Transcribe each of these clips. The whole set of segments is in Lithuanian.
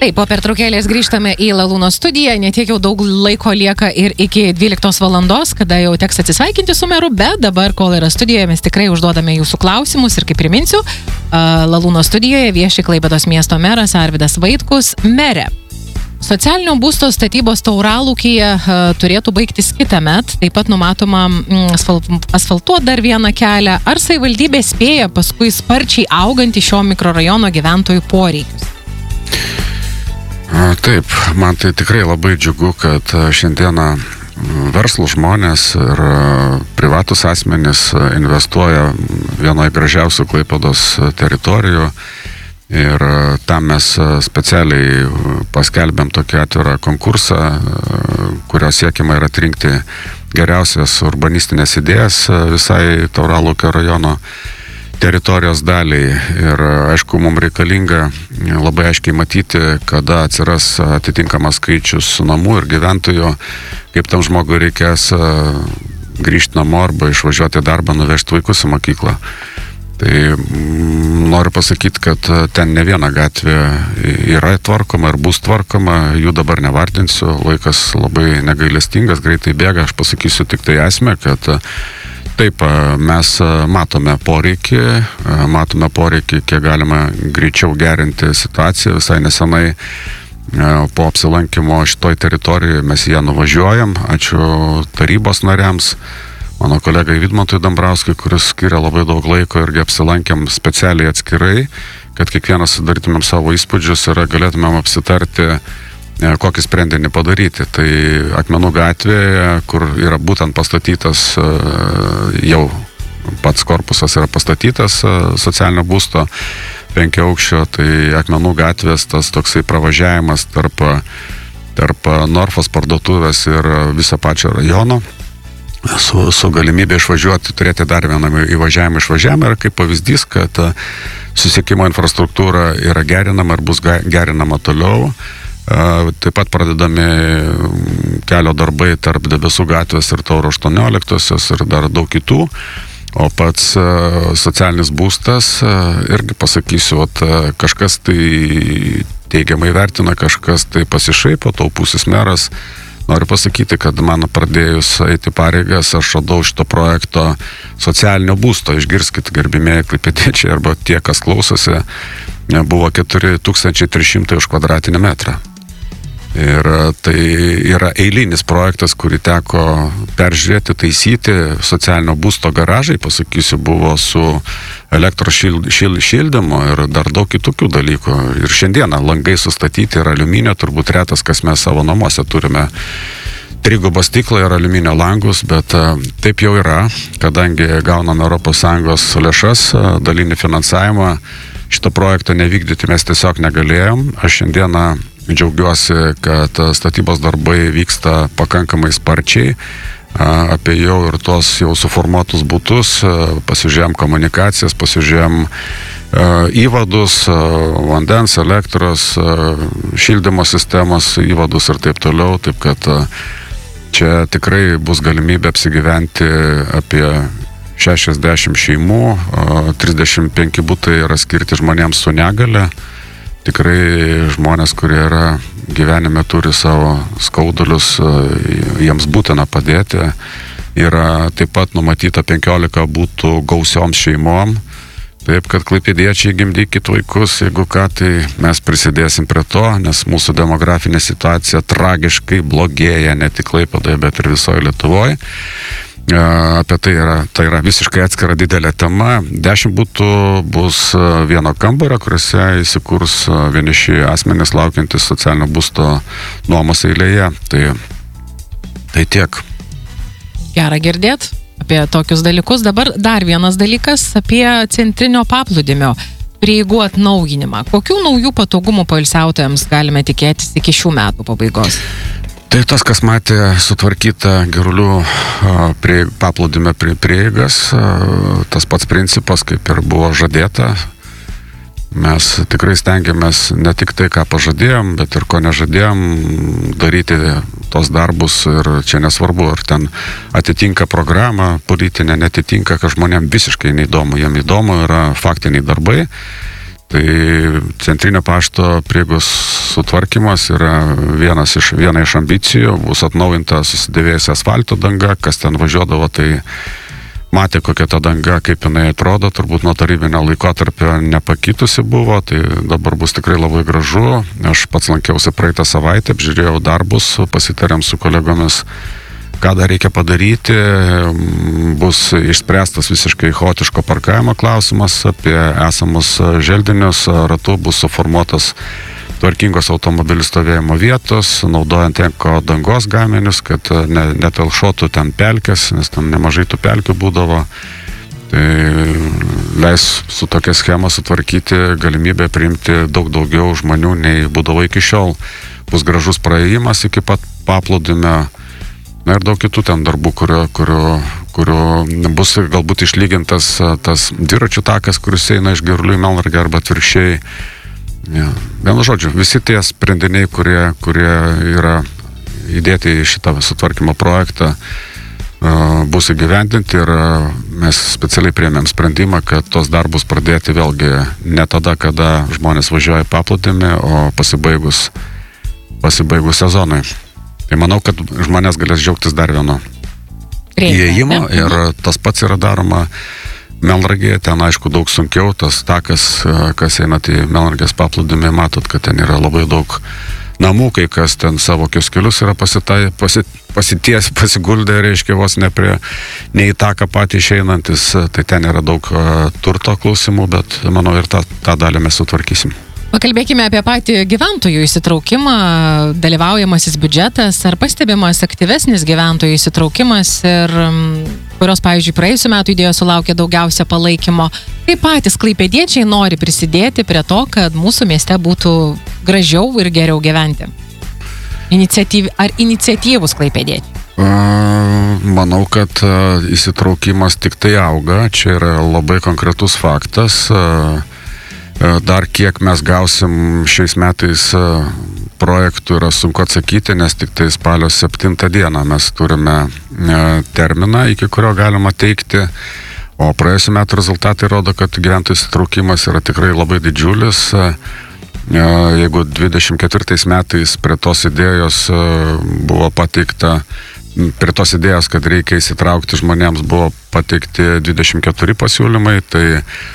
Taip, po pertraukėlės grįžtame į Lalūno studiją, netiek jau daug laiko lieka ir iki 12 valandos, kada jau teks atsisveikinti su meru, bet dabar, kol yra studijoje, mes tikrai užduodame jūsų klausimus ir kaip priminsiu, Lalūno studijoje vieši Klaipėdos miesto meras Arvydas Vaitkus. Mere, socialinio būsto statybos Tauralūkyje turėtų baigtis kitąmet, taip pat numatoma asfaltuoti dar vieną kelią. Ar savivaldybė spėja paskui sparčiai augantį šio mikrorajono gyventojų poreikius? Taip, man tai tikrai labai džiugu, kad šiandieną verslų žmonės ir privatus asmenys investuoja vienoje gražiausių Klaipėdos teritorijų. Ir tam mes specialiai paskelbėm tokį atvirą konkursą, kurio siekiama yra atrinkti geriausias urbanistinės idėjas visai Tauralūkio rajono teritorijos daliai. Ir aišku, mums reikalinga labai aiškiai matyti, kada atsiras atitinkamas skaičius namų ir gyventojų, kaip tam žmogui reikės grįžti namo arba išvažiuoti į darbą, nuvežti vaikus į mokyklą. Tai noriu pasakyti, kad ten ne viena gatvė yra tvarkoma ir bus tvarkoma, jų dabar nevardinsiu, laikas labai negailestingas, greitai bėga, aš pasakysiu tik tai esmę, kad taip, mes matome poreikį, kiek galima greičiau gerinti situaciją. Visai nesenai po apsilankimo šitoj teritorijoje mes ją nuvažiuojam, ačiū tarybos nariams. Mano kolegai Vidmantui Dambrauskui, kuris skiria labai daug laiko irgi apsilankėm specialiai atskirai, kad kiekvienas sudarytumėm savo įspūdžius ir galėtumėm apsitarti, kokį sprendinį padaryti. Tai Akmenų gatvėje, kur yra būtent pastatytas, jau pats korpusas yra pastatytas socialinio būsto 5 aukščio, tai Akmenų gatvės tas toksai pravažiavimas tarp Norfos parduotuvės ir viso pačio rajono. Su galimybė išvažiuoti, turėti dar vieną įvažiavimą ir kaip pavyzdys, kad susisiekimo infrastruktūra yra gerinama ir bus gerinama toliau. Taip pat pradedami kelio darbai tarp Debesų gatvės ir Tauro 18 ir dar daug kitų. O pats socialinis būstas, irgi pasakysiu, kažkas tai teigiamai vertina, kažkas tai pasišaipo, taupusis meras. Noriu pasakyti, kad man pradėjus eiti pareigas, aš radau šito projekto socialinio būsto. Išgirskit, gerbimieji klaipėdiečiai arba tie, kas klausosi, buvo 4300 už kvadratinį metrą. Ir tai yra eilinis projektas, kurį teko peržiūrėti, taisyti. Socialinio būsto garažai, pasakysiu, buvo su elektros šildymo ir dar daug kitokių dalykų. Ir šiandieną langai sustatyti yra aliuminio, turbūt retas, kas mes savo namuose turime trigubą stiklą ir aliuminio langus, bet taip jau yra, kadangi gauname ES lėšas, dalinį finansavimą, šito projekto nevykdyti mes tiesiog negalėjom. Aš šiandieną džiaugiuosi, kad statybos darbai vyksta pakankamai sparčiai. Apie jau ir tos jau suformuotus butus, pasižiūrėjom komunikacijas, pasižiūrėjom įvadus, vandens, elektros, šildymo sistemos įvadus ir taip toliau. Taip kad čia tikrai bus galimybė apsigyventi apie 60 šeimų, 35 butai yra skirti žmonėms su negale. Tikrai žmonės, kurie yra gyvenime, turi savo skaudulius, jiems būtina padėti. Yra taip pat numatyta 15 būtų gausioms šeimom. Taip, kad klaipėdiečiai gimdykit vaikus, jeigu ką, tai mes prisidėsim prie to, nes mūsų demografinė situacija tragiškai blogėja ne tik Klaipėdoje, bet ir visoje Lietuvoje. Apie tai yra visiškai atskira didelė tema. 10 būtų bus vieno kambario, kuriuose įsikurs vieniši asmenys laukiantis socialinio būsto nuomos eilėje. Tai tiek. Gera girdėt apie tokius dalykus. Dabar dar vienas dalykas apie centrinio paplūdimio prieigų atnaujinimą. Kokių naujų patogumų poilsiautojams galime tikėtis iki šių metų pabaigos? Tai tas, kas matė sutvarkytą Girulių paplūdimio prieigas, tas pats principas, kaip ir buvo žadėta. Mes tikrai stengiamės ne tik tai, ką pažadėjom, bet ir ko nežadėjom, daryti tos darbus. Ir čia nesvarbu, ar ten atitinka programą politinę, netitinka, kad žmonėm visiškai neįdomu. Jiem įdomu yra faktiniai darbai. Tai centrinio pašto prieigos sutvarkymas yra viena iš ambicijų, bus atnaujinta susidėvėjusi asfalto danga, kas ten važiuodavo, tai matė, kokia ta danga, kaip jinai atrodo, turbūt nuo tarybinio laikotarpio nepakitusi buvo, tai dabar bus tikrai labai gražu. Aš pats lankiausi praeitą savaitę, apžiūrėjau darbus, pasitarėm su kolegomis, ką dar reikia padaryti. Bus išspręstas visiškai chaotiško parkavimo klausimas, apie esamus želdinius ratų bus suformuotas tvarkingos automobilių stovėjimo vietos, naudojant eko dangos gaminius, kad netelšotų ten pelkės, nes ten nemažai tų pelkių būdavo. Tai leis su tokia schema sutvarkyti galimybę priimti daug daugiau žmonių, nei būdavo iki šiol. Bus gražus praėjimas iki pat paplūdimio. Na ir daug kitų ten darbų, kurio bus galbūt išlygintas tas dviračių takas, kuris eina iš Girulių į Melnragę arba atvirkščiai. Ja. Vienu žodžiu, visi tie sprendiniai, kurie yra įdėti į šitą sutvarkymo projektą, bus įgyvendinti ir mes specialiai priėmėm sprendimą, kad tos darbus pradėti vėlgi ne tada, kada žmonės važiuoja paplūdimį, o pasibaigus sezonui. Tai manau, kad žmonės galės džiaugtis dar vieno įėjimo ir tas pats yra daroma Melnragėje. Ten aišku daug sunkiau, tas takas, kas einat į Melnragės paplūdimį, matot, kad ten yra labai daug namų, kai kas ten savo kioskelius yra pasiguldę, reiškia vos ne į taką patį išeinantis, tai ten yra daug turto klausimų, bet manau ir tą dalį mes sutvarkysim. Pakalbėkime apie patį gyventojų įsitraukimą, dalyvaujamasis biudžetas, ar pastebimas aktyvesnis gyventojų įsitraukimas ir kurios, pavyzdžiui, praėjusių metų idėjos sulaukė daugiausia palaikymo. Kaip patys klaipėdiečiai nori prisidėti prie to, kad mūsų mieste būtų gražiau ir geriau gyventi? Ar iniciatyvūs klaipėdiečiai? Manau, kad įsitraukimas tik tai auga. Čia yra labai konkretus faktas. Dar kiek mes gausim šiais metais projektų yra sunku atsakyti, nes tik tai spalio 7 dieną mes turime terminą, iki kurio galima teikti, o praėjusiu metu rezultatai rodo, kad gyventojų įsitraukimas yra tikrai labai didžiulis. Jeigu 24 metais prie tos idėjos buvo pateikta, prie tos idėjos, kad reikia įsitraukti žmonėms, buvo pateikti 24 pasiūlymai, tai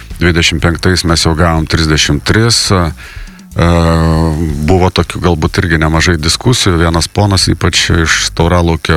25 mes jau gavom 33. Buvo tokių galbūt irgi nemažai diskusijų. Vienas ponas, ypač iš Tauralaukio,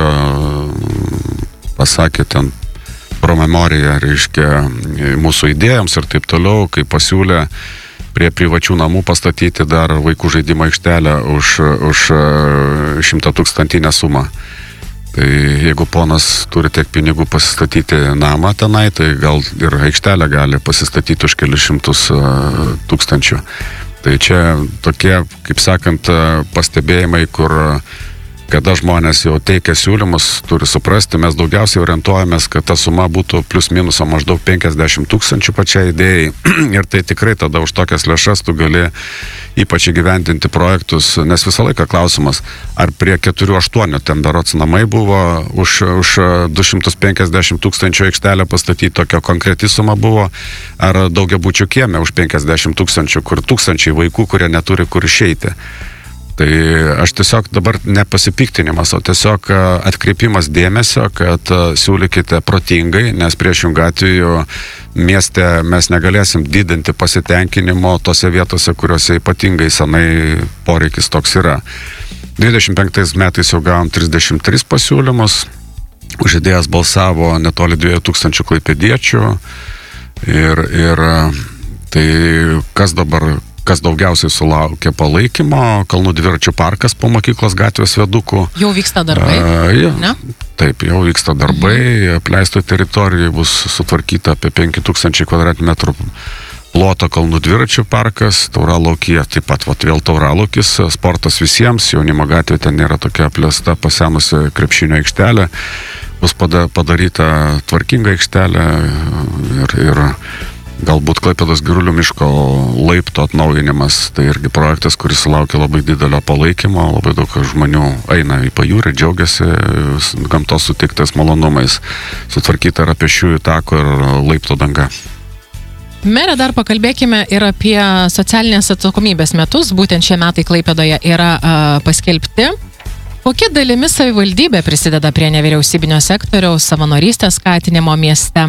pasakė ten promemoriją, reiškia, mūsų idėjams ir taip toliau, kai pasiūlė prie privačių namų pastatyti dar vaikų žaidimo aikštelę už 100-tūkstantinę sumą. Tai jeigu ponas turi tiek pinigų pasistatyti namą tenai, tai gal ir aikštelę gali pasistatyti už kelius šimtus tūkstančių. Tai čia tokie, kaip sakant, pastebėjimai, kur kada žmonės jau teikia siūlymus, turi suprasti, mes daugiausiai orientuojamės, kad ta suma būtų plius minuso maždaug 50 tūkstančių pačiai idėjai. Ir tai tikrai tada už tokias lėšas tu gali ypač įgyvendinti projektus, nes visą laiką klausimas, ar prie 4-8 ten berods namai buvo už 250 tūkstančių aikštelę pastatyti, tokia konkreti suma buvo, ar daugiabučių kieme už 50 tūkstančių, kur tūkstančiai vaikų, kurie neturi kur išeiti. Tai aš tiesiog dabar nepasipiktinimas, o tiesiog atkreipimas dėmesio, kad siūlykite protingai, nes priešingų atveju mieste mes negalėsim didinti pasitenkinimo tose vietose, kuriuose ypatingai senai poreikis toks yra. 25 metais jau gavom 33 pasiūlymus, už idėjas balsavo netoli 2000 klaipėdiečių ir tai kas daugiausiai sulaukė palaikymo, Kalnų dviračių parkas po mokyklos gatvės viadukų. Jau vyksta darbai, ne? Taip, jau vyksta darbai, apleistoje teritorijoje bus sutvarkyta apie 5000 kvadratmetrų ploto Kalnų dviračių parkas, Tauralaukyje taip pat, vėl Tauralaukis, sportas visiems, jaunimo gatvė ten nėra tokia apleista, pasenusi krepšinio aikštelė, bus padaryta tvarkinga aikštelė ir galbūt Klaipėdos Girulių miško laipto atnaujinimas, tai irgi projektas, kuris sulaukia labai didelio palaikymo, labai daug žmonių eina į pajūrį, džiaugiasi gamtos sutiktais malonumais, sutvarkyta yra pėsčiųjų tako ir laipto danga. Mere, dar pakalbėkime ir apie socialinės atsakomybės metus. Būtent šie metai Klaipėdoje yra paskelbti. Kokia dalimi savivaldybė prisideda prie nevyriausybinio sektoriaus savanorystės skatinimo mieste?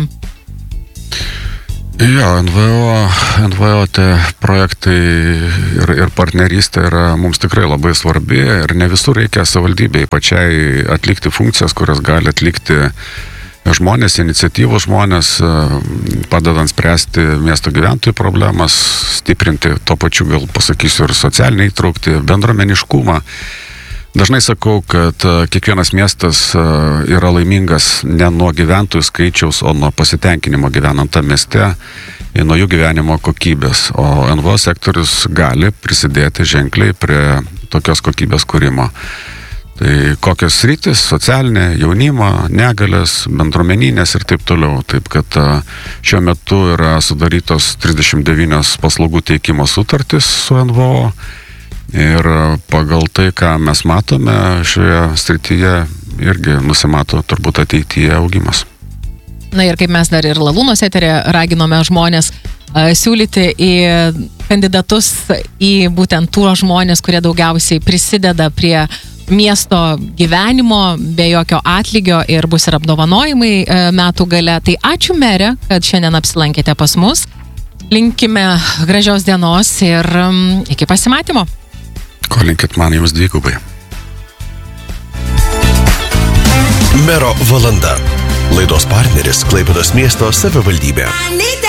Jo, NVO projektai ir partnerystė yra mums tikrai labai svarbi ir ne visur reikia savivaldybei pačiai atlikti funkcijas, kurias gali atlikti žmonės, iniciatyvos žmonės, padedant spręsti miesto gyventojų problemas, stiprinti to pačiu, gal pasakysiu, ir socialinį įtraukti, bendruomeniškumą. Dažnai sakau, kad kiekvienas miestas yra laimingas ne nuo gyventojų skaičiaus, o nuo pasitenkinimo gyvenant tam mieste, nuo jų gyvenimo kokybės. O NVO sektorius gali prisidėti ženkliai prie tokios kokybės kūrimo. Tai kokios sritis, socialinė, jaunimo, negalės, bendruomeninės ir taip toliau. Taip kad šiuo metu yra sudarytos 39 paslaugų teikimo sutartys su NVO ir pagal tai, ką mes matome šioje srityje, irgi nusimato turbūt ateityje augimas. Na ir kaip mes dar ir Lalūnos eterėje raginome žmonės siūlyti į kandidatus į būtent tuos žmonės, kurie daugiausiai prisideda prie miesto gyvenimo be jokio atlygio ir bus ir apdovanojimai metų gale. Tai ačiū mere, kad šiandien apsilankėte pas mus. Linkime gražios dienos ir iki pasimatymo. Ko linkit man jums dvigubai. Mero valanda. Laidos partneris Klaipėdos miesto savivaldybė.